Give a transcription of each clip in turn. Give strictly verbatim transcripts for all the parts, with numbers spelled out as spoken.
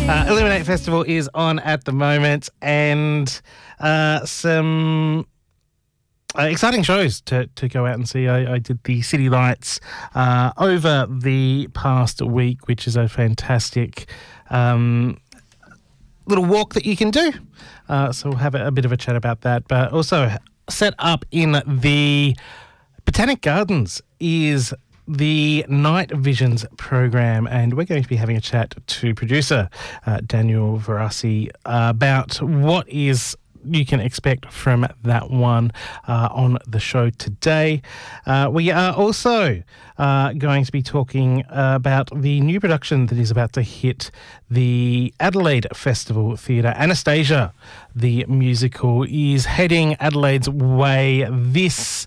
Uh, Illuminate Festival is on at the moment, and uh, some uh, exciting shows to, to go out and see. I, I did the City Lights uh, over the past week, which is a fantastic um, little walk that you can do. Uh, so we'll have a, a bit of a chat about that. But also set up in the Botanic Gardens is the Night Visions program, and we're going to be having a chat to producer uh, Daniel Verassi uh, about what is you can expect from that one uh, on the show today. Uh, we are also uh, going to be talking about the new production that is about to hit the Adelaide Festival Theatre. Anastasia, the musical, is heading Adelaide's way this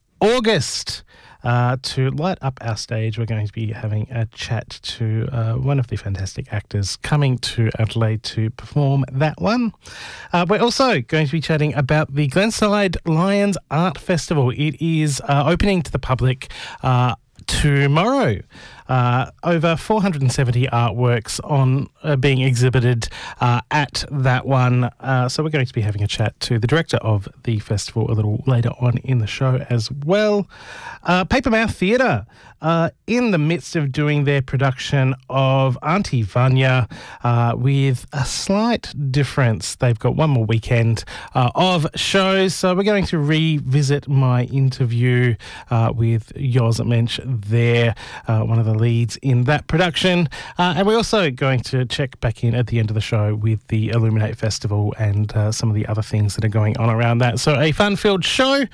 August. Uh, to light up our stage, we're going to be having a chat to uh, one of the fantastic actors coming to Adelaide to perform that one. Uh, we're also going to be chatting about the Glenside Lions Art Festival. It is uh, opening to the public uh, tomorrow. Uh, over four hundred seventy artworks on uh, being exhibited uh, at that one. Uh, so we're going to be having a chat to the director of the festival a little later on in the show as well. Uh, Papermouth Theatre, uh, in the midst of doing their production of Auntie Vanya uh, with a slight difference. They've got one more weekend uh, of shows. So we're going to revisit my interview uh, with Yoz Mensch there, uh, one of the leads in that production. Uh, and we're also going to check back in at the end of the show with the Illuminate Festival and uh, some of the other things that are going on around that. So a fun-filled show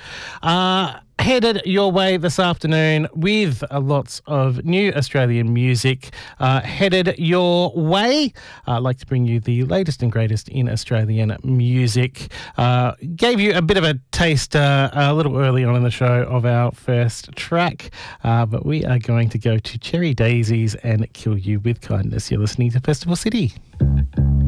uh, headed your way this afternoon with uh, lots of new Australian music uh, headed your way. Uh, I'd like to bring you the latest and greatest in Australian music. Uh, gave you a bit of a taste uh, a little early on in the show of our first track, uh, but we are going to go to Cherry Daisies and Kill You With Kindness. You're listening to Festival City.